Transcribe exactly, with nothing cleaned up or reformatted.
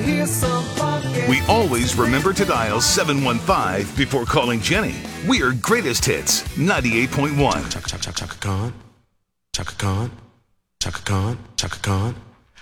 We always remember to dial seven one five before calling Jenny. We're Greatest Hits ninety-eight point one. Chaka Chaka Chaka Khan, Chaka Khan, Chaka Khan, Chaka Khan.